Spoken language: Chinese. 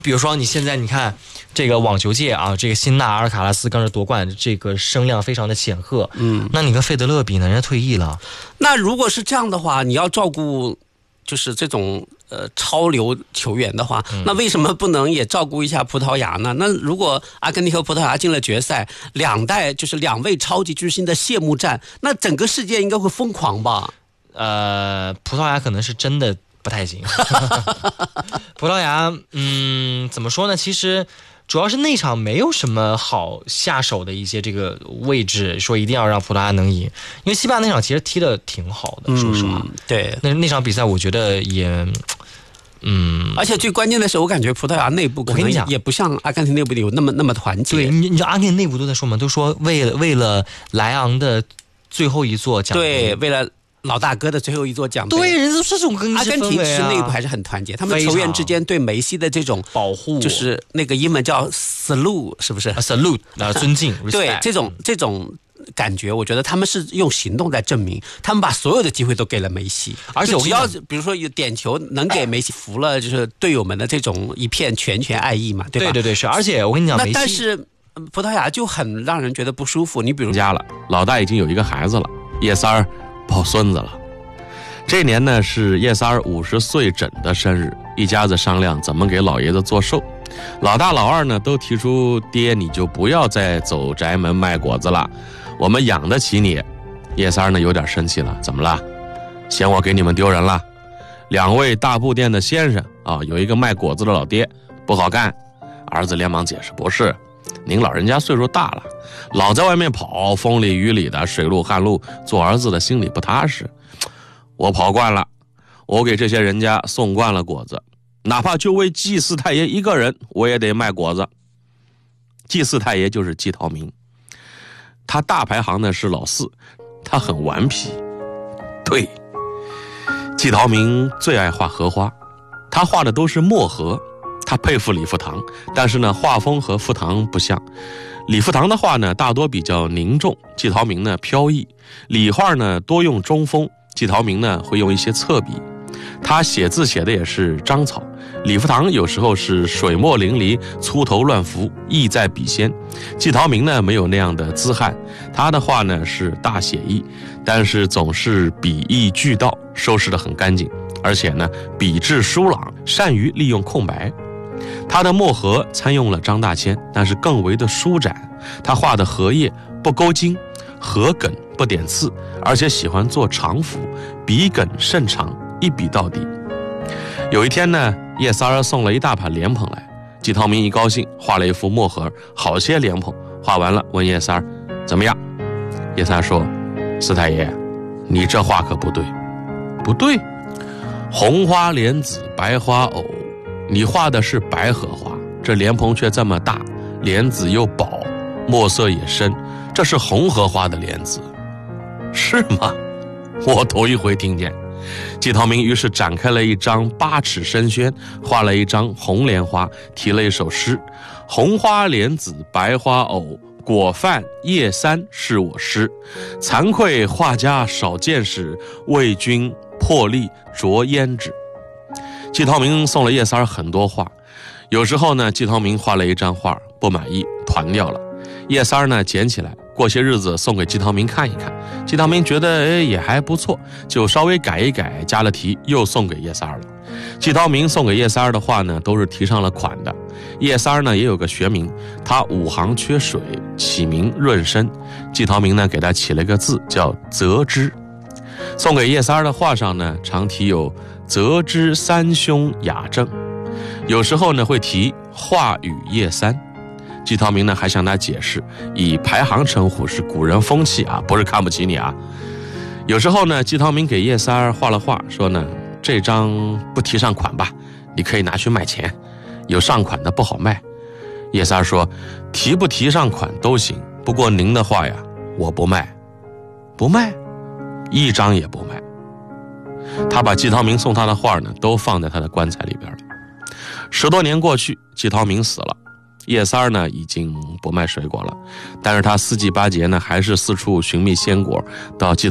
比如说你现在你看这个网球界啊，这个辛纳、阿尔卡拉斯刚才夺冠，这个声量非常的显赫。那你跟费德勒比呢？人家退役了。 那如果是这样的话，你要照顾就是这种超流球员的话，那为什么不能也照顾一下葡萄牙呢？那如果阿根廷和葡萄牙进了决赛，两位超级巨星的谢幕战，那整个世界应该会疯狂吧？ 葡萄牙可能是真的不太行。葡萄牙，怎么说呢？其实主要是那场没有什么好下手的一些这个位置，说一定要让葡萄牙能赢，因为西班牙那场其实踢得挺好的，说实话。 对， 那场比赛我觉得也。 而且最关键的是，我感觉葡萄牙内部可能也不像阿根廷内部有那么团结。 对，你知道阿根廷内部都在说嘛，都说为了莱昂的最后一座奖杯， 对，为了老大哥的最后一座奖杯， 对，人都是这种更阿根廷其实内部还是很团结，他们球员之间对梅西的这种保护， 就是那个英文叫 salute， 是不是 ？salute， 尊敬， 对，这种感觉，我觉得他们是用行动在证明，他们把所有的机会都给了梅西，而且只要比如说有点球能给梅西服了，就是队友们的这种一片拳爱意嘛，对吧？ 对，是。而且我跟你讲， 那但是葡萄牙就很让人觉得不舒服。你比如家了，老大已经有一个孩子了，叶三儿抱孙子了。这年呢是叶三儿50岁整的生日，一家子商量怎么给老爷子做寿。老大老二呢都提出，爹你就不要再走宅门卖果子了，我们养得起你。叶三儿呢有点生气了，怎么了？嫌我给你们丢人了？两位大布店的先生啊，有一个卖果子的老爹不好干。儿子连忙解释，不是，您老人家岁数大了，老在外面跑，风里雨里的，水路旱路，做儿子的心里不踏实。我跑惯了，我给这些人家送惯了果子，哪怕就为祭祀太爷一个人，我也得卖果子。祭祀太爷就是季陶明，他大排行呢是老四，他很顽皮。对，季陶明最爱画荷花，他画的都是墨荷。他佩服李福堂，但是呢画风和福堂不像。李福堂的画呢大多比较凝重，季陶明呢飘逸。李画呢多用中锋，季陶明呢会用一些侧笔。他写字写的也是章草，李福堂有时候是水墨淋漓，粗头乱浮，意在笔先。季陶明呢没有那样的姿汉，他的画呢是大写意，但是总是笔意俱到，收拾得很干净，而且呢笔致疏朗，善于利用空白。他的墨荷参用了张大千，但是更为的舒展。他画的荷叶不勾筋，荷梗不点刺，而且喜欢做长幅，笔梗甚长，一笔到底。有一天呢，叶三儿送了一大盘莲蓬来，季陶明一高兴，画了一幅墨盒，好些莲蓬。画完了，问叶三儿怎么样？叶三儿说：“四太爷，你这画可不对，不对，红花莲子白花藕。你画的是白荷花，这莲蓬却这么大，莲子又薄，墨色也深，这是红荷花的莲子，是吗？我头一回听见。”季陶明于是展开了一张8尺深宣，画了一张红莲花，题了一首诗：红花莲子白花藕，果饭叶三是我师。惭愧画家少见识，为君破例着胭脂。季陶明送了叶三儿很多画，有时候呢，季陶明画了一张画不满意，团掉了，叶三儿呢捡起来，过些日子送给季陶明看一看，季陶明觉得也还不错，就稍微改一改，加了题，又送给叶三儿了。季陶明送给叶三儿的画呢，都是题上了款的。叶三儿呢也有个学名，他5行缺水，起名润生。季陶明呢给他起了个字叫泽之。送给叶三儿的画上呢，常题有泽之三兄雅正，有时候呢会提画与叶三。季陶明呢还向他解释，以排行称呼是古人风气啊，不是看不起你啊。有时候呢，季陶明给叶三儿画了画，说呢这张不提上款吧，你可以拿去卖钱，有上款的不好卖。叶三儿说提不提上款都行，不过您的画呀我不卖。不卖，一张也不卖。他把季陶明送他的画呢都放在他的棺材里边了。10多年过去，季陶明死了，叶三儿呢已经不卖水果了，但是他4季8节呢还是四处寻觅鲜果，到季